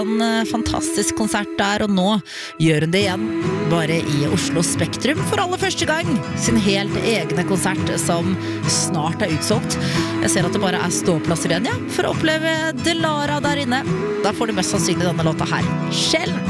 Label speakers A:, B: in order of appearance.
A: En fantastisk konsert der, og nå gjør hun det igjen, bare i Oslo Spektrum for aller første gang. Sin helt egne konsert som snart er utsolgt. Jeg ser at det bare er ståplasser igjen, ja, for å oppleve Delara der inne. Da får du mest sannsynlig denne låta her. Skjell!